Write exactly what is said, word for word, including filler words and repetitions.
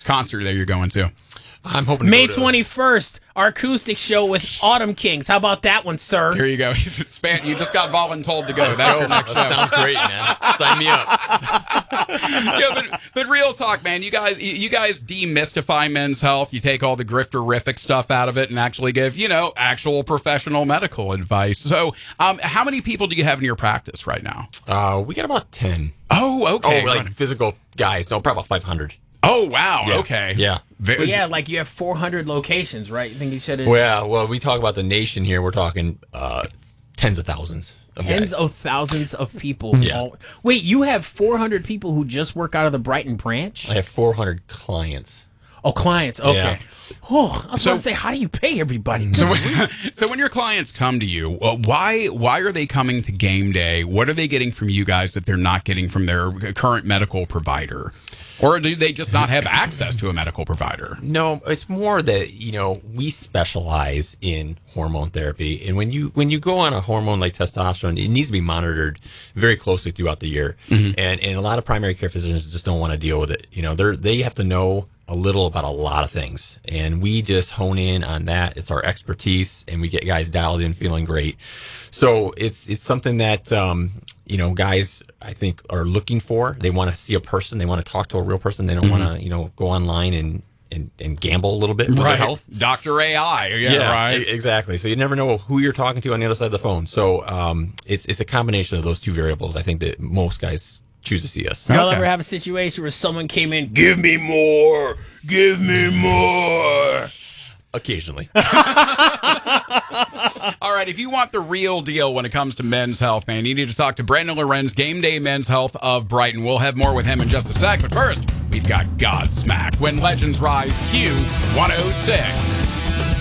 concert that you're going to? I'm hoping to May go to- twenty-first, our acoustic show with Autumn Kings. How about that one, sir? There you go. Span- you just got voluntold to go. That's your next show. That sounds great, man. Sign me up. Yeah, but, but real talk, man. You guys, you, you guys demystify Men's Health. You take all the grifterific stuff out of it and actually give, you know, actual professional medical advice. So, um, how many people do you have in your practice right now? Uh, we got about ten. Oh, okay. Oh, like physical guys. No, probably about five hundred. Oh, wow. Yeah. Okay. Yeah. Very, Well, yeah, like you have four hundred locations, right? I think you said it's Well, yeah, well, we talk about the nation here. We're talking uh, tens of thousands. Of tens guys. of thousands of people. Yeah. all- Wait, you have four hundred people who just work out of the Brighton branch? I have four hundred clients. Oh, clients. Okay. Yeah. Oh, I was So- going to say, how do you pay everybody? So, when, so when your clients come to you, uh, why why are they coming to game day? What are they getting from you guys that they're not getting from their current medical provider? Or do they just not have access to a medical provider? No, it's more that, you know, we specialize in hormone therapy. And when you when you go on a hormone like testosterone, it needs to be monitored very closely throughout the year. Mm-hmm. And and a lot of primary care physicians just don't want to deal with it. You know, they're they have to know a little about a lot of things. And we just hone in on that. It's our expertise, and we get guys dialed in feeling great. So it's it's something that um, you know, guys I think are looking for. They want to see a person, they want to talk to a real person. They don't Mm-hmm. want to, you know, go online and And, and gamble a little bit with their health. Doctor A I. Yeah, right. e- exactly. So you never know who you're talking to on the other side of the phone. So um, it's it's a combination of those two variables. I think that most guys choose to see us. Y'all Okay. ever have a situation where someone came in, give me more, give me more? Occasionally. All right, if you want the real deal when it comes to Men's Health, man, you need to talk to Brandon Lorenz, Game Day Men's Health of Brighton. We'll have more with him in just a sec. But first, we've got Godsmack. When Legends Rise, Q one oh six.